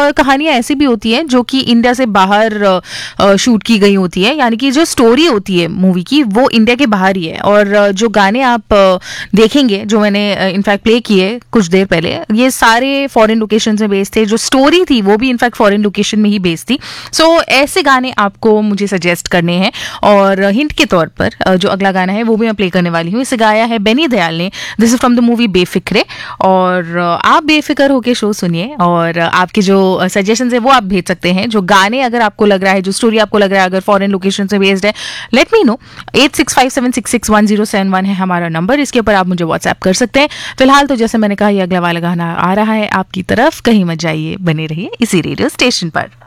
कहानियाँ ऐसी भी होती हैं जो कि इंडिया से बाहर शूट की गई होती है, यानी कि जो स्टोरी होती है मूवी की वो इंडिया के बाहर ही है। और जो गाने आप देखेंगे जो मैंने इनफैक्ट प्ले किए कुछ देर पहले, ये सारे फॉरेन लोकेशन में बेस्ड थे। जो स्टोरी थी वो भी इनफैक्ट फॉरेन लोकेशन में ही बेस्ड थी। सो ऐसे गाने आपको मुझे सजेस्ट करने हैं। और हिंट के तौर पर जो अगला गाना है वो भी मैं प्ले करने वाली हूँ। इसे गाया है बेनी दयाल ने। This is from the movie Befikre. और आप बेफिक्र होके शो सुनिए और आपके जो सजेशन है वो आप भेज सकते हैं। जो गाने अगर आपको लग रहा है, जो स्टोरी आपको लग रहा है अगर फॉरेन लोकेशन से बेस्ड है, लेट मी नो। 8657661071 है हमारा नंबर, इसके ऊपर आप मुझे व्हाट्सएप कर सकते हैं। फिलहाल तो जैसे मैंने कहा ये अगला वाला गाना आ रहा है आपकी तरफ, कहीं मत जाइए, बने रहिए इसी रेडियो स्टेशन पर।